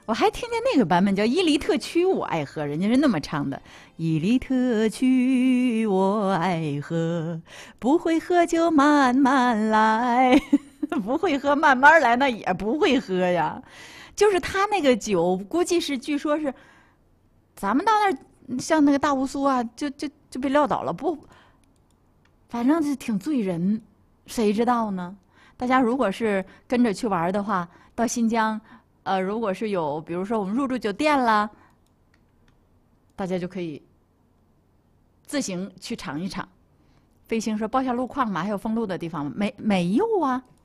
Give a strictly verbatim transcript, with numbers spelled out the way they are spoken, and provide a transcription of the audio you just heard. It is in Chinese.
我还听见那个版本叫伊犁特区我爱喝，人家是那么唱的：伊犁特区我爱喝，不会喝就慢慢来。不会喝慢慢来，那也不会喝呀。就是他那个酒，估计是据说是，咱们到那儿像那个大乌苏啊，就就就被撂倒了，不，反正是挺醉人，谁知道呢？大家如果是跟着去玩的话，到新疆，呃，如果是有，比如说我们入住酒店啦，大家就可以自行去尝一尝。飞行说报下路况吗？还有封路的地方吗？没没有啊。